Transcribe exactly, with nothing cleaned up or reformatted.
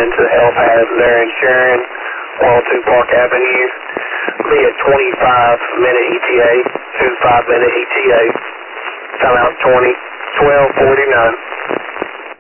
into the helipad there in Sharon, one oh two Park Avenue. Be at twenty-five minute E T A, twenty-five minute E T A. Timeout twenty, twelve forty-nine.